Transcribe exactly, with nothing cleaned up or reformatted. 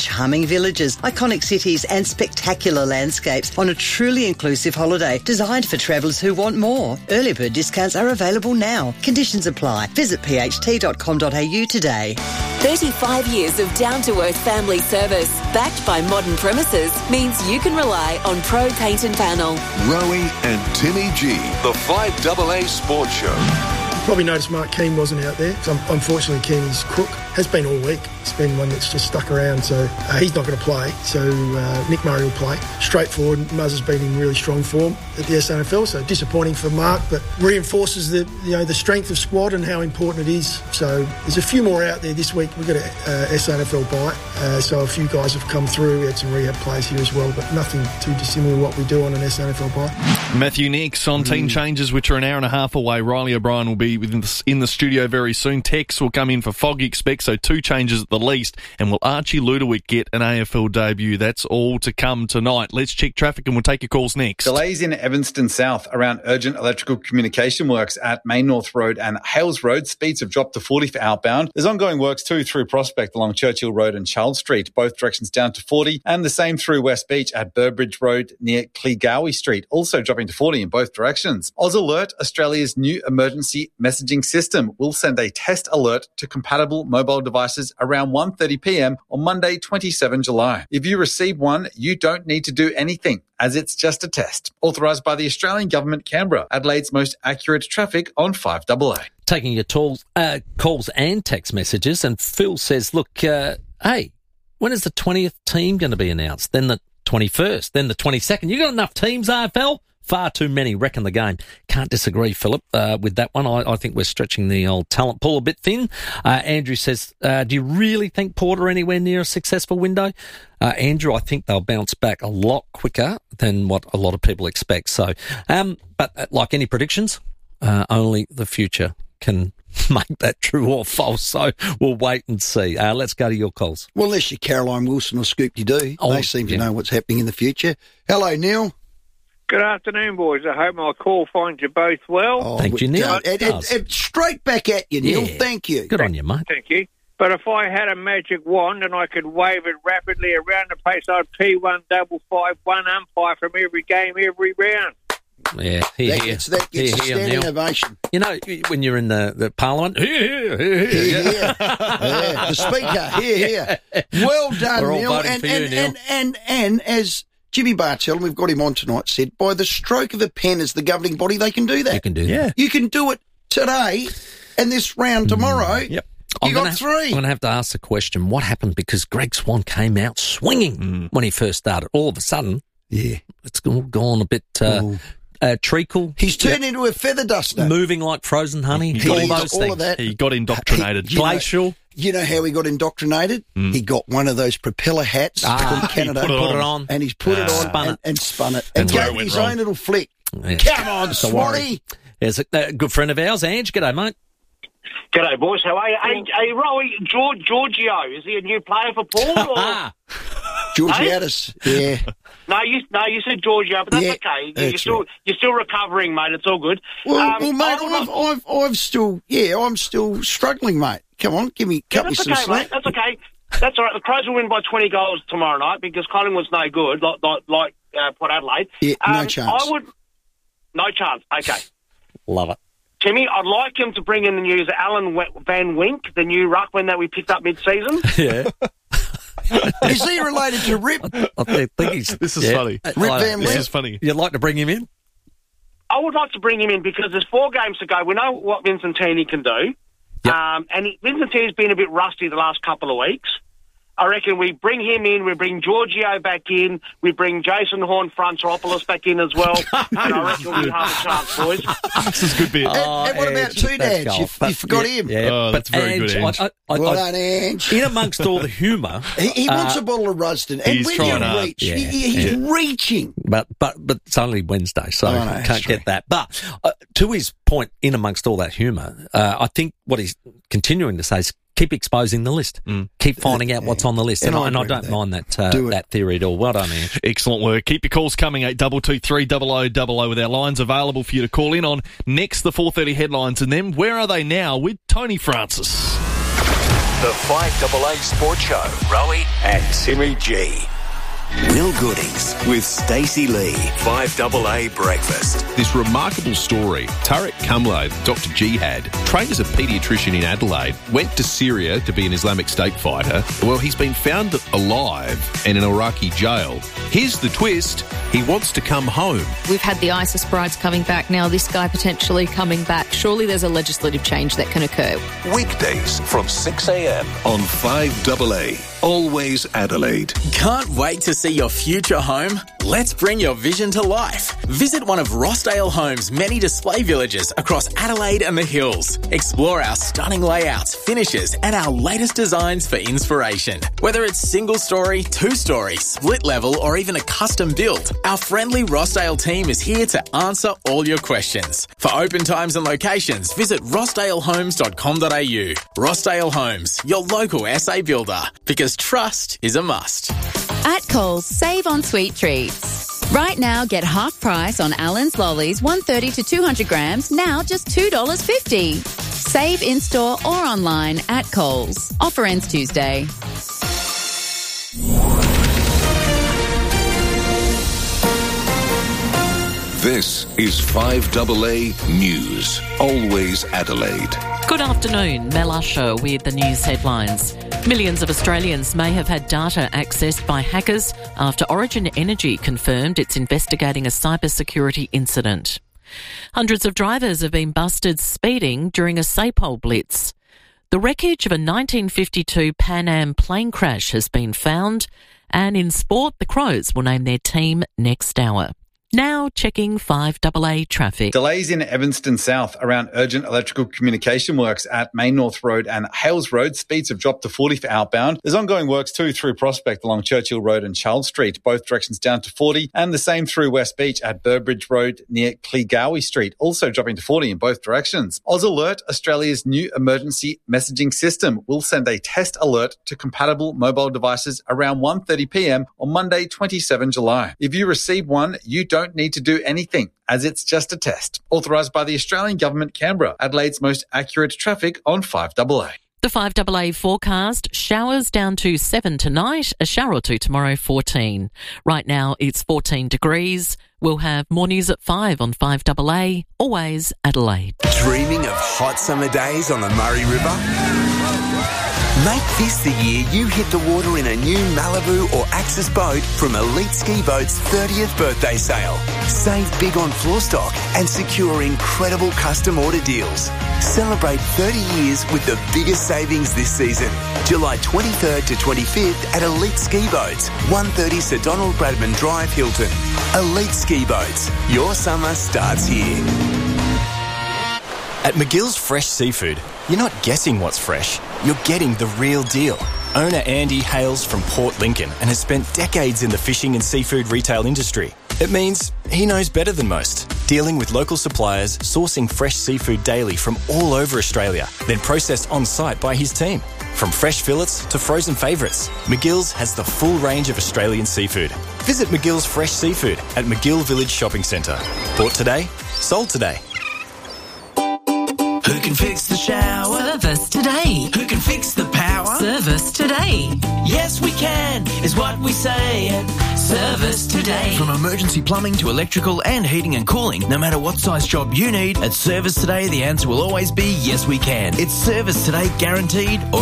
charming villages, iconic cities and spectacular landscapes on a truly inclusive holiday designed for travellers who want more. Early bird discounts are available now. Conditions apply. Visit p h t dot com dot a u today. thirty-five years of down-to-earth family service, backed by modern premises, means you can rely on Pro Paint and Panel. Rowie and Timmy G, the five A A Sports Show. Probably noticed Mark Keane wasn't out there. So unfortunately, Keane's crook has been all week. It's been one that's just stuck around, so uh, he's not going to play. So uh, Nick Murray will play. Straightforward, Muzz has been in really strong form at the S A N F L, so disappointing for Mark, but reinforces the you know the strength of squad and how important it is. So there's a few more out there this week. We've got a uh, S A N F L bye, uh, so a few guys have come through. We had some rehab players here as well, but nothing too dissimilar to what we do on an S A N F L bye. Matthew Nix on team changes, which are an hour and a half away. Riley O'Brien will be within the, in the studio very soon. Tex will come in for Foggy Expect, so two changes at the least. And will Archie Ludowick get an A F L debut? That's all to come tonight. Let's check traffic and we'll take your calls next. Delays in Evanston South around urgent electrical communication works at Main North Road and Hales Road. Speeds have dropped to forty for outbound. There's ongoing works too through Prospect along Churchill Road and Charles Street, both directions down to forty, and the same through West Beach at Burbridge Road near Cleegowie Street, also dropping to forty in both directions. Oz Alert, Australia's new emergency messaging system, will send a test alert to compatible mobile devices around one thirty p m on Monday, the twenty-seventh of July. If you receive one, you don't need to do anything, as it's just a test. Authorised by the Australian Government, Canberra, Adelaide's most accurate traffic on five A A. Taking your tools, uh, calls and text messages, and Phil says, look, uh, hey, when is the twentieth team going to be announced? Then the twenty-first, then the twenty-second. You got enough teams, A F L? Far too many. Reckon the game. Can't disagree, Philip, uh, with that one. I, I think we're stretching the old talent pool a bit thin. Uh, Andrew says, uh, do you really think Port are anywhere near a successful window? Uh, Andrew, I think they'll bounce back a lot quicker than what a lot of people expect. So, um, but uh, like any predictions, uh, only the future can make that true or false. So we'll wait and see. Uh, let's go to your calls. Well, unless you're Caroline Wilson or Scoopty Doo, oh, they seem yeah. to know what's happening in the future. Hello, Neil. Good afternoon, boys. I hope my call finds you both well. Oh, Thank you, Neil. It, it, it, straight back at you, Neil. Yeah. Thank you. Good on you, mate. Thank you. But if I had a magic wand and I could wave it rapidly around the place, I'd P one double five one umpire from every game, every round. Yeah, here, that here. gets, that gets here, a here, standing Neil. ovation. You know, when you're in the, the Parliament, here, here, here, here. Yeah, yeah. The speaker, here, here. Well done, We're all Neil. voting And, for you, and, Neil. and, and, and as Jimmy Bartell, and we've got him on tonight, said, by the stroke of a pen as the governing body, they can do that. You can do that. You can do it today and this round tomorrow. Mm, yep. You I'm got gonna, three. I'm going to have to ask the question, what happened? Because Greg Swan came out swinging mm. when he first started. All of a sudden, yeah, it's all gone a bit uh, uh, treacle. He's turned yeah. into a feather duster. Moving like frozen honey. He, all he, those all things. Of that. He got indoctrinated. He, you Glacial. Know, you know how he got indoctrinated? Mm. He got one of those propeller hats ah, from Canada. He put, it, put it on. And he's put ah, it on spun and, it. and spun it. And, and gave his wrong. own little flick. Yeah. Come on, Swanee. There's a, a good friend of ours, Ange. G'day, mate. G'day, boys. How are you? Hey, hey Rowie, George, Giorgio, is he a new player for Paul? Or? Georgiadis, hey? yeah. No, you no, you said Giorgio, but that's yeah, okay. That's you're still right. you're still recovering, mate. It's all good. Well, um, well mate, I've, I've, I've still, yeah, I'm still struggling, mate. Come on, give me, cut yeah, me that's some okay, slack. Mate. That's okay. That's all right. The Crows will win by twenty goals tomorrow night because Collingwood's no good, like like, like uh, Port Adelaide. Yeah, um, no chance. I would, no chance. Okay. Love it. Timmy, I'd like him to bring in the news of Alan Van Wink, the new ruckman that we picked up mid-season. Yeah. Is he related to Rip? I, I think he's... This is yeah. funny. Rip Van Wink? This is funny. You'd like to bring him in? I would like to bring him in because there's four games to go. We know what Vincentini can do. Yep. Um, and he, Vincentini's been a bit rusty the last couple of weeks. I reckon we bring him in, we bring Giorgio back in, we bring Jason Horn-Fronteropoulos back in as well, and I reckon we have a chance, boys. This is a good bit. And, Oh, and what about Ange, two that's dads? You, golf. But- you forgot yeah, him. Yeah, Oh, that's but very good, Ange, Ange. I, I, Well I, done, Ange. in amongst all the humour... He, he wants uh, a bottle of Rusden. And he's when trying you hard. reach, Yeah, he, he's yeah. reaching. But but but it's only Wednesday, so Oh, no, you that's can't true. get that. But uh, to his point, in amongst all that humour, uh, I think what he's continuing to say is keep exposing the list, mm. keep finding out Yeah. what's on the list, and, And I, I and I agree don't with that. mind that uh, Do it. that theory at all. Well done, Ange. Excellent work. Keep your calls coming, eight two two three double oh double oh, with our lines available for you to call in on. Next, the four thirty headlines, and then where are they now with Tony Francis? The five double A Sports Show. Rowie and Timmy G. Will Goodings with Stacey Lee. five double A Breakfast. This remarkable story. Tarek Kamlo, Doctor Jihad, trained as a paediatrician in Adelaide, went to Syria to be an Islamic State fighter. Well, he's been found alive in an Iraqi jail. Here's the twist. He wants to come home. We've had the ISIS brides coming back. Now this guy potentially coming back. Surely there's a legislative change that can occur. Weekdays from six a.m. on five double A. Always Adelaide. Can't wait to see your future home? Let's bring your vision to life. Visit one of Rossdale Homes' many display villages across Adelaide and the Hills. Explore our stunning layouts, finishes, and our latest designs for inspiration. Whether it's single story, two story, split level, or even a custom build, our friendly Rossdale team is here to answer all your questions. For open times and locations, visit rossdale homes dot com dot a u. Rossdale Homes, your local S A builder. Because trust is a must. At Coles, save on sweet treats. Right now, get half price on Allen's Lollies, one thirty to two hundred grams, now just two dollars fifty. Save in-store or online at Coles. Offer ends Tuesday. This is five double A News. Always Adelaide. Good afternoon, Mel Usher with the news headlines. Millions of Australians may have had data accessed by hackers after Origin Energy confirmed it's investigating a cybersecurity incident. Hundreds of drivers have been busted speeding during a SAPOL blitz. The wreckage of a nineteen fifty-two Pan Am plane crash has been found, and in sport, the Crows will name their team next hour. Now checking five double A traffic. Delays in Evanston South around urgent electrical communication works at Main North Road and Hales Road. Speeds have dropped to forty for outbound. There's ongoing works too through Prospect along Churchill Road and Charles Street, both directions down to forty, and the same through West Beach at Burbridge Road near Cleegowie Street, also dropping to forty in both directions. Oz Alert, Australia's new emergency messaging system, will send a test alert to compatible mobile devices around one thirty p.m. on Monday, the twenty-seventh of July. If you receive one, you don't need to do anything, as it's just a test. Authorised by the Australian Government, Canberra, Adelaide's most accurate traffic on five double A. The five double A forecast, showers down to seven tonight, a shower or two tomorrow, fourteen. Right now it's fourteen degrees. We'll have more news at five on five double A, always Adelaide. Dreaming of hot summer days on the Murray River? Make this the year you hit the water in a new Malibu or Axis boat from Elite Ski Boat's thirtieth birthday sale. Save big on floor stock and secure incredible custom order deals. Celebrate thirty years with the biggest savings this season. July twenty-third to twenty-fifth at Elite Ski Boats, one thirty Sir Donald Bradman Drive, Hilton. Elite Ski Boats. Your summer starts here. At McGill's Fresh Seafood, you're not guessing what's fresh, you're getting the real deal. Owner Andy hails from Port Lincoln and has spent decades in the fishing and seafood retail industry. It means he knows better than most, dealing with local suppliers, sourcing fresh seafood daily from all over Australia, then processed on-site by his team. From fresh fillets to frozen favourites, McGill's has the full range of Australian seafood. Visit McGill's Fresh Seafood at McGill Village Shopping Centre. Bought today, sold today. Who can fix the shower? Service today. Who can fix the power? Service today. Yes, we can, is what we say at Service Today. From emergency plumbing to electrical and heating and cooling, no matter what size job you need, at Service Today, the answer will always be yes, we can. It's Service Today guaranteed or